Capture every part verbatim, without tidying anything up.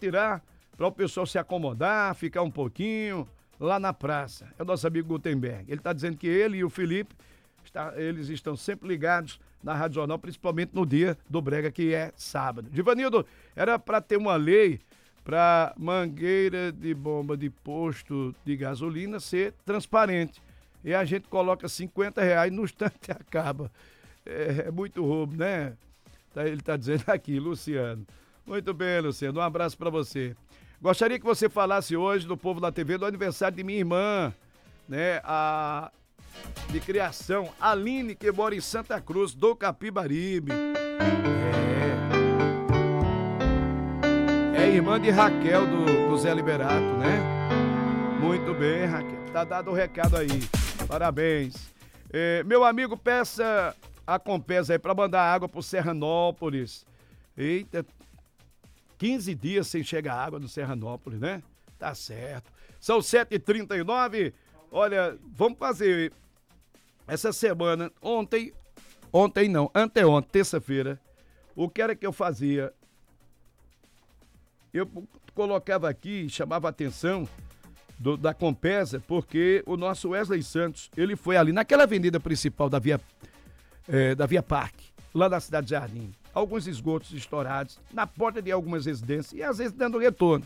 tirar para o pessoal se acomodar, ficar um pouquinho lá na praça. É o nosso amigo Gutenberg. Ele está dizendo que ele e o Felipe, está, eles estão sempre ligados na Rádio Jornal, principalmente no dia do Brega, que é sábado. Givanildo, era para ter uma lei para mangueira de bomba de posto de gasolina ser transparente. E a gente coloca cinquenta reais no instante acaba. É, é muito roubo, né? Ele está dizendo aqui, Luciano. Muito bem, Luciano. Um abraço para você. Gostaria que você falasse hoje do Povo da T V do aniversário de minha irmã, né? A de criação, Aline, que mora em Santa Cruz do Capibaribe. É. É irmã de Raquel do, do Zé Liberato, né? Muito bem, Raquel. Tá dado o recado aí. Parabéns. É, meu amigo, peça a Compesa aí pra mandar água pro Serranópolis. Eita, quinze dias sem chegar água no Serranópolis, né? Tá certo. São sete e trinta e nove. Olha, vamos fazer essa semana, ontem, ontem não, anteontem, terça-feira, o que era que eu fazia? Eu colocava aqui, chamava a atenção do, da Compesa, porque o nosso Wesley Santos, ele foi ali naquela avenida principal da Via, é, da Via Parque, lá na Cidade de Jardim. Alguns esgotos estourados, na porta de algumas residências, e às vezes dando retorno.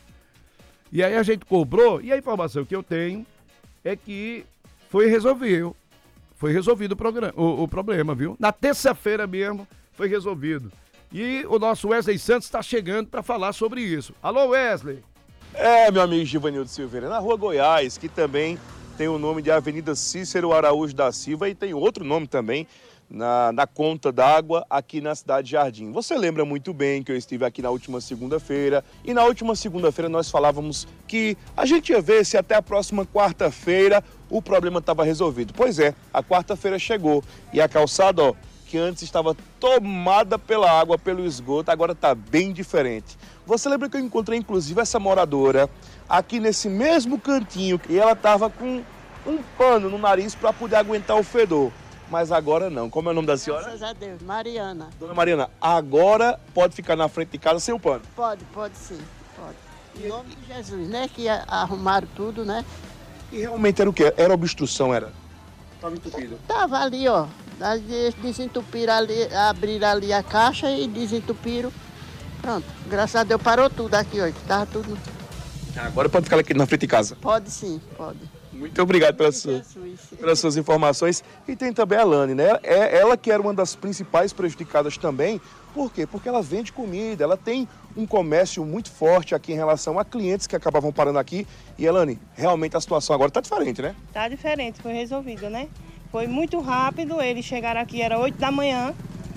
E aí a gente cobrou, e a informação que eu tenho é que foi resolvido, foi resolvido o, programa, o, o problema, viu? Na terça-feira mesmo foi resolvido. E o nosso Wesley Santos está chegando para falar sobre isso. Alô, Wesley! É, meu amigo Givanildo Silveira, na Rua Goiás, que também tem o nome de Avenida Cícero Araújo da Silva e tem outro nome também, Na, na conta d'água aqui na Cidade de Jardim. Você lembra muito bem que eu estive aqui na última segunda-feira e na última segunda-feira nós falávamos que a gente ia ver se até a próxima quarta-feira o problema estava resolvido. Pois é, a quarta-feira chegou e a calçada, ó, que antes estava tomada pela água, pelo esgoto, agora está bem diferente. Você lembra que eu encontrei inclusive essa moradora aqui nesse mesmo cantinho e ela estava com um pano no nariz para poder aguentar o fedor. Mas agora não. Como é o nome da senhora? Graças a Deus, Mariana. Dona Mariana, agora pode ficar na frente de casa sem o pano? Pode, pode sim, pode. Em nome de Jesus, né? Que arrumaram tudo, né? E realmente era o quê? Era obstrução, era? Estava entupido? Tava ali, ó. Desentupiram ali, abriram ali a caixa e desentupiram. Pronto, graças a Deus parou tudo aqui, ó. Tava tudo... Agora pode ficar aqui na frente de casa? Pode sim, pode. Muito obrigado pelas, sua, pelas suas informações. E tem também a Lani, né? É ela que era uma das principais prejudicadas também. Por quê? Porque ela vende comida, ela tem um comércio muito forte aqui em relação a clientes que acabavam parando aqui. E, Elane, realmente a situação agora está diferente, né? Está diferente, foi resolvido, né? Foi muito rápido, eles chegaram aqui, era oito da manhã.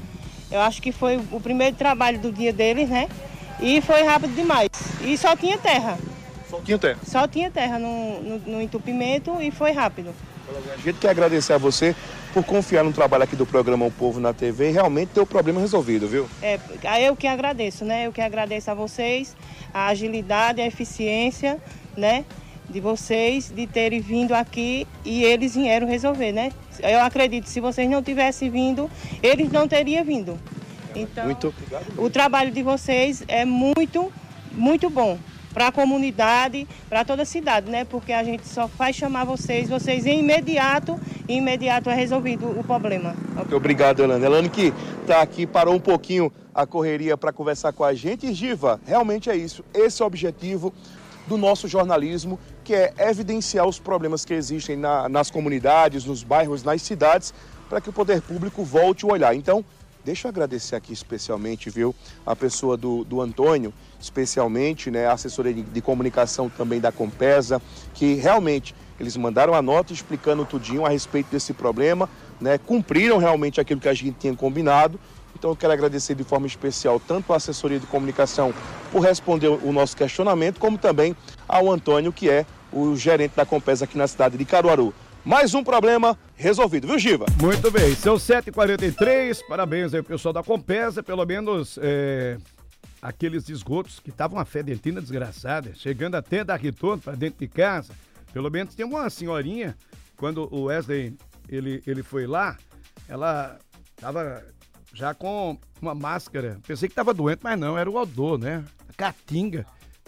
Eu acho que foi o primeiro trabalho do dia deles, né? E foi rápido demais. E só tinha terra. Só tinha terra? Só tinha terra no, no, no entupimento e foi rápido. A gente quer agradecer a você por confiar no trabalho aqui do programa O Povo na T V e realmente ter o problema resolvido, viu? É, eu que agradeço, né? Eu que agradeço a vocês, a agilidade, a eficiência, né? De vocês, de terem vindo aqui e eles vieram resolver, né? Eu acredito que se vocês não tivessem vindo, eles não teriam vindo. Então, muito obrigado. O trabalho de vocês é muito, muito bom. Para a comunidade, para toda a cidade, né? Porque a gente só faz chamar vocês, vocês em imediato, em imediato é resolvido o problema. Muito obrigado, Elane. Elane que está aqui, parou um pouquinho a correria para conversar com a gente. E, Giva, realmente é isso. Esse é o objetivo do nosso jornalismo, que é evidenciar os problemas que existem na, nas comunidades, nos bairros, nas cidades, para que o poder público volte o olhar. Então, deixa eu agradecer aqui especialmente, viu, a pessoa do, do Antônio, especialmente, né, a assessoria de, de comunicação também da Compesa, que realmente eles mandaram a nota explicando tudinho a respeito desse problema, né, cumpriram realmente aquilo que a gente tinha combinado. Então eu quero agradecer de forma especial tanto a assessoria de comunicação por responder o nosso questionamento, como também ao Antônio, que é o gerente da Compesa aqui na cidade de Caruaru. Mais um problema resolvido, viu, Giva? Muito bem, são sete e quarenta e três, parabéns aí ao pessoal da Compesa, pelo menos é, aqueles esgotos que estavam uma fedentina desgraçada, chegando até dar retorno para dentro de casa. Pelo menos tem uma senhorinha, quando o Wesley ele, ele foi lá, ela estava já com uma máscara, pensei que estava doente, mas não, era o odor, né? A caatinga.